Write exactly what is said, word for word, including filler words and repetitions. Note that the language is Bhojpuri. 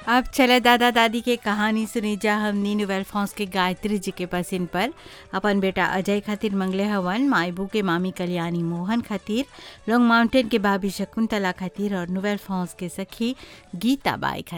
अब चले दादा दादी के कहानी सुनी जा हमनी नोवेल फ्रांस के गायत्री जी के पसिन पर अपन बेटा अजय खातिर मंगले हवन, मायबू के मामी कल्याणी मोहन खातिर, लॉन्ग माउंटेन के भाभी शकुंतला खातिर और नोवेल फ्रांस के सखी गीता बाई खातिर।